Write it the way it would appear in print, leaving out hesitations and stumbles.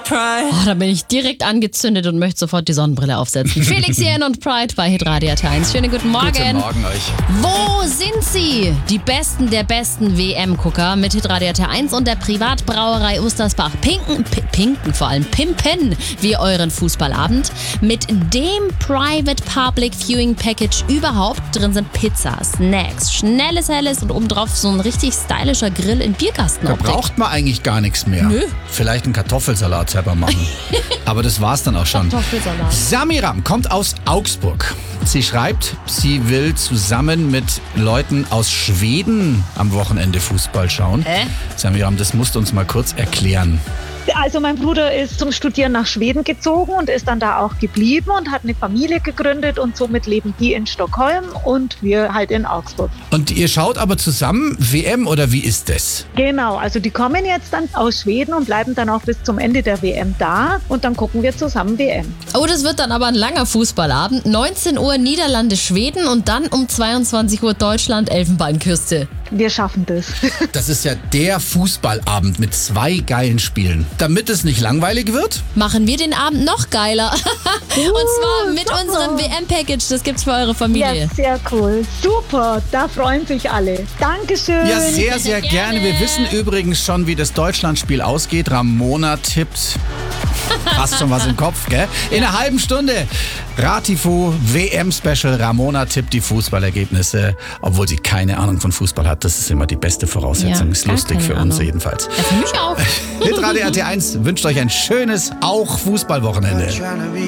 Da bin ich direkt angezündet und möchte sofort die Sonnenbrille aufsetzen. Felix Jähn und Pride bei Hitradio T1. Schönen guten Morgen. Guten Morgen euch. Wo sind sie? Die Besten der besten WM-Gucker mit Hitradio T1 und der Privatbrauerei Ostersbach. Pimpen wir euren Fußballabend mit dem Private Public Viewing Package überhaupt. Drin sind Pizza, Snacks, schnelles Helles und obendrauf so ein richtig stylischer Grill in Bierkasten. Da braucht man eigentlich gar nichts mehr. Nö. Vielleicht einen Kartoffelsalat selber machen. Aber das war's dann auch schon. Kartoffelsalat. Samiram kommt aus Augsburg. Sie schreibt, sie will zusammen mit Leuten aus Schweden am Wochenende Fußball schauen. Samiram, das musst du uns mal kurz erklären. Also mein Bruder ist zum Studieren nach Schweden gezogen und ist dann da auch geblieben und hat eine Familie gegründet und somit leben die in Stockholm und wir halt in Augsburg. Und ihr schaut aber zusammen WM oder wie ist das? Genau, also die kommen jetzt dann aus Schweden und bleiben dann auch bis zum Ende der WM da und dann gucken wir zusammen WM. Oh, das wird dann aber ein langer Fußballabend. 19 Uhr Niederlande, Schweden und dann um 22 Uhr Deutschland, Elfenbeinküste. Wir schaffen das. Das ist ja der Fußballabend mit 2 geilen Spielen. Damit es nicht langweilig wird? Machen wir den Abend noch geiler. Und zwar mit unserem WM-Package. Das gibt's für eure Familie. Ja, sehr cool. Super, da freuen sich alle. Dankeschön. Ja, sehr, sehr gerne. Wir wissen übrigens schon, wie das Deutschlandspiel ausgeht. Ramona tippt. Hast schon was im Kopf, gell? In einer halben Stunde. Ratifu WM-Special. Ramona tippt die Fußballergebnisse, obwohl sie keine Ahnung von Fußball hat. Das ist immer die beste Voraussetzung. Ja, ist gar lustig keine für uns Ahnung. jedenfalls. Ja, für mich auch. Hitradio RT1 wünscht euch ein schönes, auch Fußballwochenende.